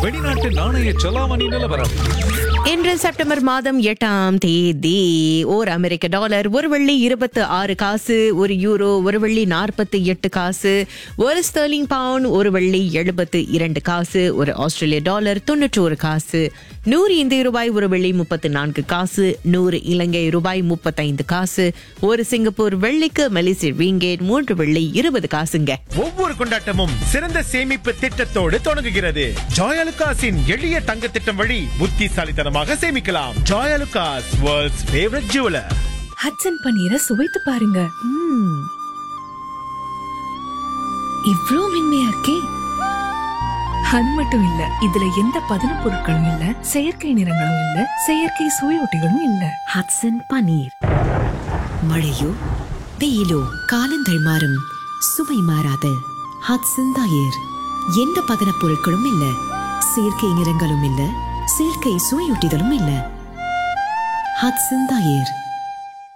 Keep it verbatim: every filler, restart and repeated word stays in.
வெளிநாட்டு நாணய செலாவணி நிலவரம். இன்று செப்டம்பர் மாதம் எட்டாம் தேதி ஓர் அமெரிக்க டாலர் ஒரு வெள்ளி இருபத்து ஆறு காசு, ஒரு யூரோ ஒரு வெள்ளி நாற்பத்தி எட்டு காசு, ஒரு ஸ்டெர்லிங் பவுண்ட் ஒரு வெள்ளி எழுபத்து இரண்டு காசு, ஒரு ஆஸ்திரேலிய டாலர் தொன்னூற்றோரு காசு, நூறு இந்திய ரூபாய் ஒரு வெள்ளி முப்பத்து நான்கு காசு, நூறு இலங்கை ரூபாய் முப்பத்தைந்து காசு, ஒரு சிங்கப்பூர் வெள்ளிக்கு மலேசிய ரிங்கேட் மூன்று வெள்ளி இருபது காசுங்க. ஒவ்வொரு கொண்டாட்டமும் சிறந்த சேமிப்பு திட்டத்தோடு தொடங்குகிறது. ஜாயலுகாஸின் எளிய தங்க திட்டம் வழி புத்திசாலித்தனமாக சேமிக்கலாம். Joyalukkas, world's favourite jeweller. Hatsun பன்னீரை சுவைத்து பாருங்க. ம்ம். இவ்ளோ மென்மையா இருக்கே. அது மட்டும் இல்ல, இதுல எந்த பதன பொருட்களும் இல்ல, செயற்கை நிறங்களும் இல்ல, செயற்கை சுவையொட்டிகளும் இல்ல. ஹட்சன் பன்னீர். மழையோ வெயிலோ காலங்கள் மாறும், சுவை மாறாத ஹட்சன் தயிர். எந்த பதன பொருட்களும் இல்ல, செயற்கை நிறங்களும் இல்ல, செயற்கை சுவையூட்டிகளும் இல்ல. ஹட்சன் தயிர்.